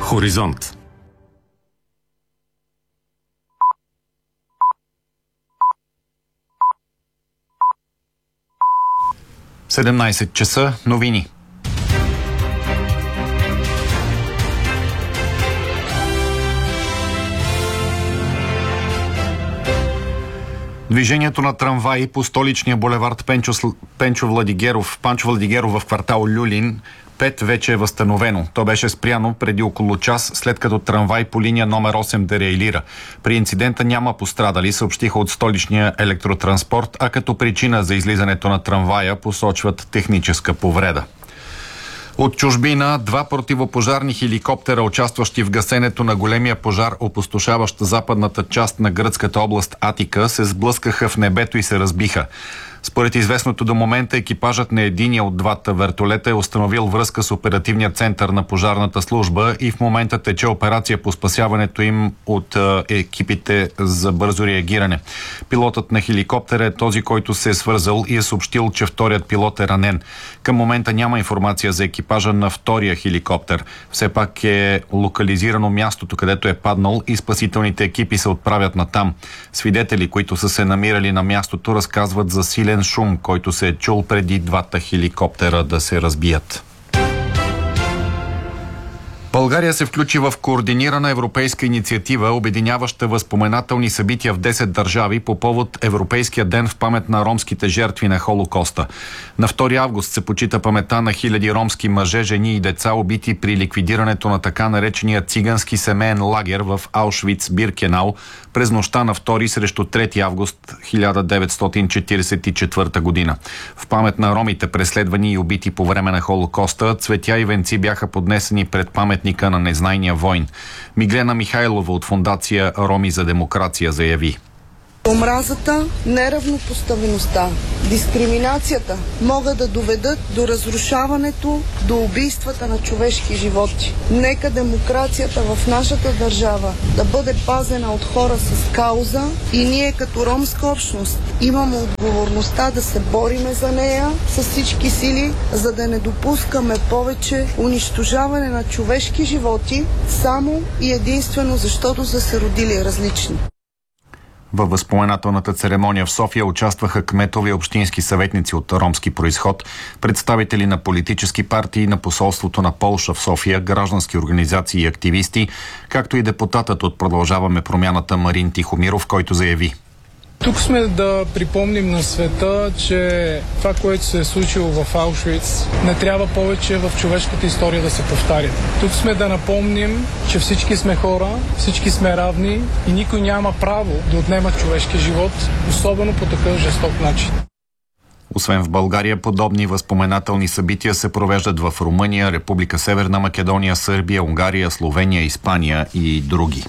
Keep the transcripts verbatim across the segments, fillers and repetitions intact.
Хоризонт. седемнайсет часа, новини. Движението на трамваи по столичния булевард Пенчо, Пенчо Владигеров, Панчо Владигеров в квартал Люлин пет вече е възстановено. То беше спряно преди около час, след като трамвай по линия номер осем дерейлира. При инцидента няма пострадали, съобщиха от столичния електротранспорт, а като причина за излизането на трамвая посочват техническа повреда. От чужбина два противопожарни хеликоптера, участващи в гасенето на големия пожар, опустошаващ западната част на гръцката област Атика, се сблъскаха в небето и се разбиха. Според известното до момента, екипажът на единия от двата вертолета е установил връзка с оперативния център на пожарната служба и в момента тече операция по спасяването им от е, екипите за бързо реагиране. Пилотът на хеликоптера е този, който се е свързал и е съобщил, че вторият пилот е ранен. Към момента няма информация за екипажа на втория хеликоптер. Все пак е локализирано мястото, където е паднал, и спасителните екипи се отправят натам. Свидетели, които са се намирали на мястото, разказват за силен шум, който се е чул преди двата хеликоптера да се разбият. България се включи в координирана европейска инициатива, обединяваща възпоменателни събития в десет държави по повод Европейския ден в памет на ромските жертви на Холокоста. На втори август се почита паметта на хиляди ромски мъже, жени и деца, убити при ликвидирането на така наречения цигански семеен лагер в Аушвиц-Биркенау през нощта на втори срещу трети август хиляда деветстотин четиридесет и четвърта година. В памет на ромите, преследвани и убити по време на Холокоста, цветя и венци бяха поднесени пред паметника на незнайния войн. Миглена Михайлова от фондация Роми за демокрация заяви: омразата, неравнопоставеността, дискриминацията могат да доведат до разрушаването, до убийствата на човешки животи. Нека демокрацията в нашата държава да бъде пазена от хора с кауза и ние като ромска общност имаме отговорността да се бориме за нея с всички сили, за да не допускаме повече унищожаване на човешки животи само и единствено защото са се родили различни. Във възпоменателната церемония в София участваха кметови и общински съветници от ромски произход, представители на политически партии, на посолството на Полша в София, граждански организации и активисти, както и депутатът от Продължаваме промяната Марин Тихомиров, който заяви: тук сме да припомним на света, че това, което се е случило в Аушвиц, не трябва повече в човешката история да се повтаря. Тук сме да напомним, че всички сме хора, всички сме равни и никой няма право да отнема човешки живот, особено по такъв жесток начин. Освен в България, подобни възпоменателни събития се провеждат в Румъния, Република Северна Македония, Сърбия, Унгария, Словения, Испания и други.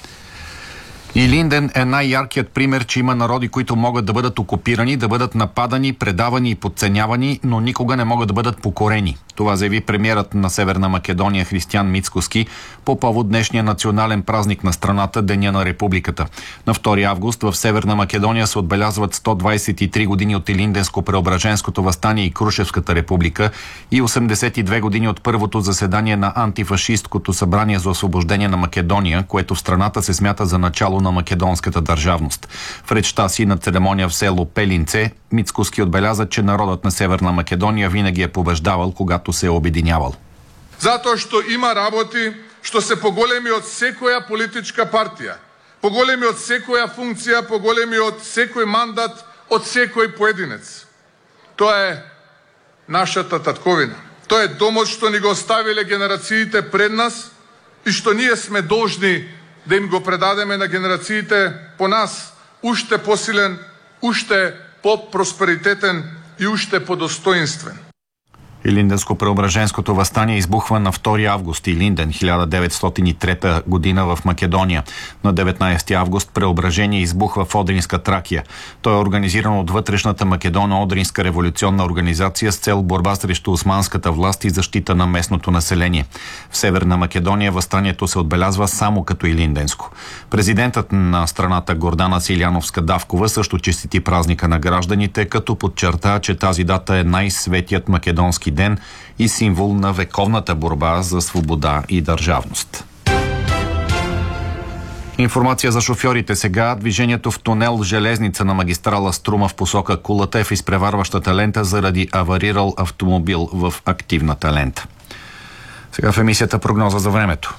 Илинден е най-яркият пример, че има народи, които могат да бъдат окупирани, да бъдат нападани, предавани и подценявани, но никога не могат да бъдат покорени. Това заяви премиерът на Северна Македония Християн Мицкоски по повод днешния национален празник на страната, Деня на Републиката. На втори август в Северна Македония се отбелязват сто двадесет и три години от Илинденско-Преображенското въстание и Крушевската република и осемдесет и две години от първото заседание на антифашисткото събрание за освобождение на Македония, което в страната се смята за начало на македонската държавност. В речта си на церемония в село Пелинце, Мицкоски отбеляза, че народът на Северна Македония винаги е побеждавал, когато се е обединявал. Зато, що има работи, що се поголеми от секоја политичка партија, поголеми от секоја функција, поголеми от секој мандат, от секој поединец. Тоа е нашата татковина. Тоа е домот што ни го оставиле генерациите пред нас и што ние сме должни да им го предадеме на генерациите по нас, уште посилен, уште по-просперитетен и уште по-достоинствен. Илинденско-преображенското въстание избухва на втори август Илинден, хиляда деветстотин и трета година в Македония. На деветнадесети август Преображение избухва в Одринска Тракия. То е организирано от вътрешната Македоно-Одринска революционна организация с цел борба срещу османската власт и защита на местното население. В Северна Македония въстанието се отбелязва само като Илинденско. Президентът на страната Гордана Силјановска-Давкова също честити празника на гражданите, като подчерта, че тази дата е най-светият македонски ден и символ на вековната борба за свобода и държавност. Информация за шофьорите сега. Движението в тунел Железница на магистрала Струма в посока Кулата е в изпреварващата лента заради аварирал автомобил в активната лента. Сега в емисията прогноза за времето.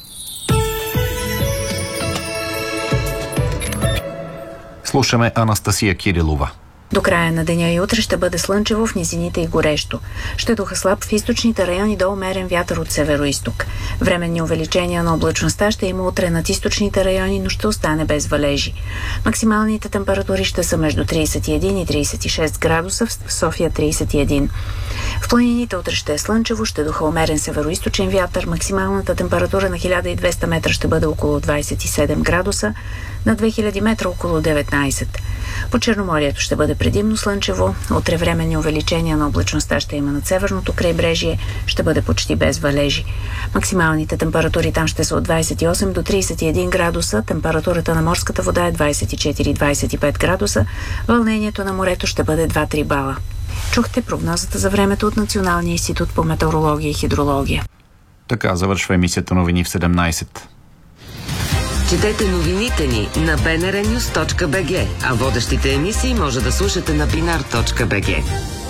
Слушаме Анастасия Кирилова. До края на деня и утре ще бъде слънчево в низините и горещо. Ще духа слаб в източните райони до умерен вятър от северо-исток. Временни увеличения на облачността ще има утре над източните райони, но ще остане без валежи. Максималните температури ще са между трийсет и един и трийсет и шест градуса, в София трийсет и един. В планините утре ще е слънчево, ще духа умерен северо-источен вятър. Максималната температура на хиляда и двеста метра ще бъде около двайсет и седем градуса, на две хиляди метра около деветнайсет. По Черноморието ще бъде предимно слънчево. Утре временни увеличения на облачността ще има над северното крайбрежие, ще бъде почти без валежи. Максималните температури там ще са от двайсет и осем до трийсет и един градуса, температурата на морската вода е двайсет и четири до двайсет и пет градуса, вълнението на морето ще бъде два-три бала. Чухте прогнозата за времето от Националния институт по метеорология и хидрология. Така завършва емисията новини в седемнайсет. Четете новините ни на би ен ар нюс точка би джи, а водещите емисии може да слушате на бинар точка би джи.